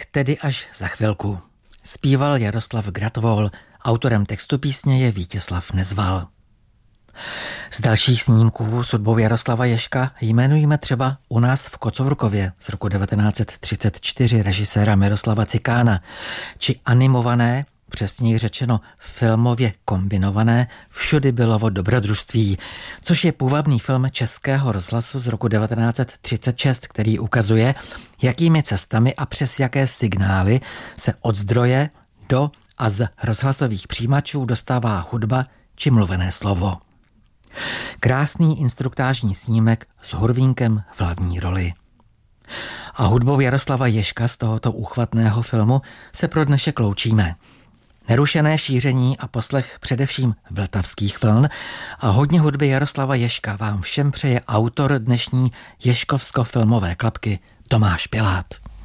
tedy až za chvilku. Zpíval Jaroslav Gratvol, autorem textu písně je Vítězslav Nezval. Z dalších snímků s hudbou Jaroslava Ježka jmenujeme třeba U nás v Kocourkově z roku 1934 režiséra Miroslava Cikána, či animované, přesněji řečeno filmově kombinované Všudy bylo o dobrodružství, což je půvabný film Českého rozhlasu z roku 1936, který ukazuje, jakými cestami a přes jaké signály se od zdroje do a z rozhlasových přijímačů dostává hudba či mluvené slovo. Krásný instruktážní snímek s Hurvínkem v hlavní roli. A hudbou Jaroslava Ježka z tohoto úchvatného filmu se pro dnešek loučíme. Nerušené šíření a poslech především vltavských vln a hodně hudby Jaroslava Ježka vám všem přeje autor dnešní ježkovsko-filmové klapky Tomáš Pilát.